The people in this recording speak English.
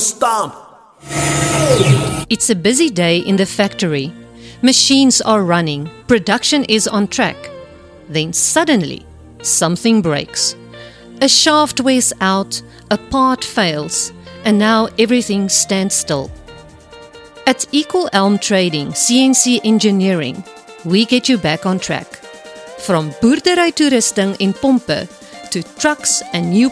stomp. It's a busy day in the factory. Machines are running, production is on track. Then suddenly, something breaks. A shaft wears out, a part fails, and now everything stands still. At Equal Elm Trading, CNC Engineering, we get you back on track. From boerdery toerusting en pompe to trucks and new